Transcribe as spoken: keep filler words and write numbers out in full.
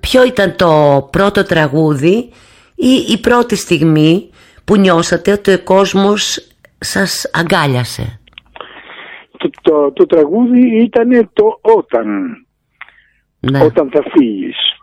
ποιο ήταν το πρώτο τραγούδι ή η πρώτη στιγμή που νιώσατε ότι ο κόσμος σας αγκάλιασε? Το, το, το τραγούδι ήταν το «Όταν». Ναι. Όταν θα φύγεις.